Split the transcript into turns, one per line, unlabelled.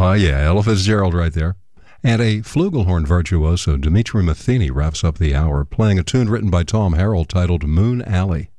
Yeah, Ella Fitzgerald right there. And a flugelhorn virtuoso, Dimitri Matheny, wraps up the hour, playing a tune written by Tom Harrell titled Moon Alley.